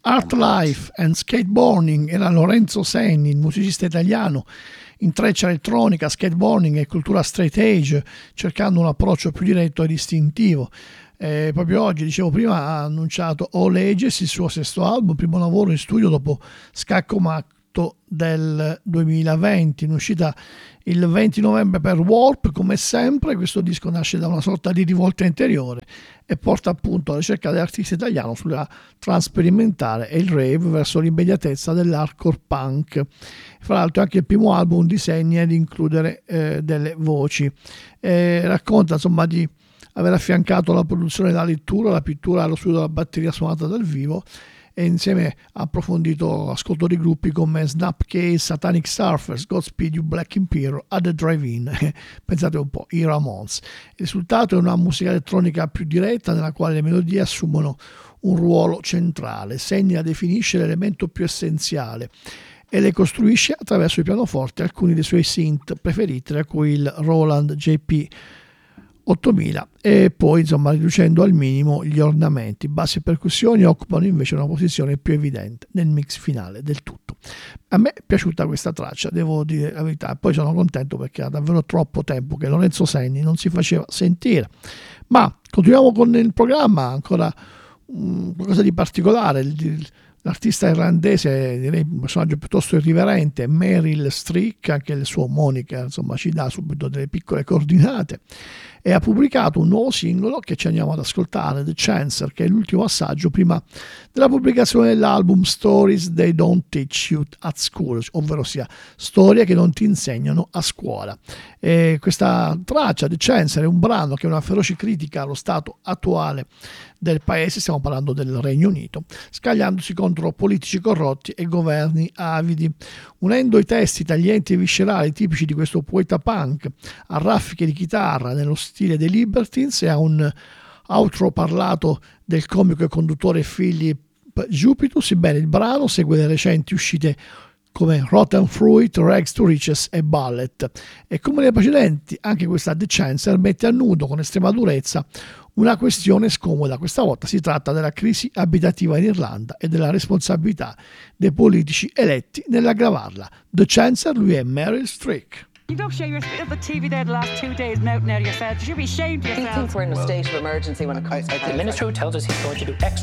Art Life and Skateboarding era Lorenzo Senni, il musicista italiano, intreccia elettronica, skateboarding e cultura straight edge, cercando un approccio più diretto e distintivo. Proprio oggi, dicevo prima, ha annunciato All Ages, il suo sesto album, primo lavoro in studio dopo Scacco Matto del 2020, in uscita il 20 novembre per Warp. Come sempre questo disco nasce da una sorta di rivolta interiore e porta appunto alla ricerca dell'artista italiano sulla trance sperimentale e il rave verso l'immediatezza dell'hardcore punk. Fra l'altro anche il primo album disegna di includere delle voci, racconta insomma di aver affiancato la produzione della lettura, la pittura allo studio della batteria suonata dal vivo, e insieme ha approfondito ascolto di gruppi come Snapcase, Satanic Surfers, Godspeed You Black Emperor, At The Drive-In, pensate un po', i Ramones. Il risultato è una musica elettronica più diretta nella quale le melodie assumono un ruolo centrale. Senni la definisce l'elemento più essenziale e le costruisce attraverso il pianoforte alcuni dei suoi synth preferiti, tra cui il Roland JP 8000, e poi insomma riducendo al minimo gli ornamenti. Bassi e percussioni occupano invece una posizione più evidente nel mix finale del tutto. A me è piaciuta questa traccia, devo dire la verità, poi sono contento perché era davvero troppo tempo che Lorenzo Senni non si faceva sentire. Ma continuiamo con il programma, ancora qualcosa di particolare. L'artista irlandese, direi un personaggio piuttosto irriverente, Meryl Streep, anche il suo Monica insomma ci dà subito delle piccole coordinate, e ha pubblicato un nuovo singolo che ci andiamo ad ascoltare, The Chancer, che è l'ultimo assaggio prima della pubblicazione dell'album Stories They Don't Teach You at School, ovvero sia storie che non ti insegnano a scuola. E questa traccia, The Chancer, è un brano che è una feroce critica allo stato attuale del paese, stiamo parlando del Regno Unito, scagliandosi contro politici corrotti e governi avidi, unendo i testi taglienti e viscerali tipici di questo poeta punk a raffiche di chitarra nello stile dei Libertines e a un outro parlato del comico e conduttore Philip Jupitus. Bene, il brano segue le recenti uscite come Rotten Fruit, Rags to Riches e Ballet, e come le precedenti anche questa The Chancer mette a nudo con estrema durezza una questione scomoda. Questa volta si tratta della crisi abitativa in Irlanda e della responsabilità dei politici eletti nell'aggravarla. The Chancer, lui è Meryl Streep. You don't show your the TV there the last 2 days and out and out of yourself. You should be ashamed of yourself. He thinks we're in a state of emergency when it comes to The minister who tells us he's going to do X,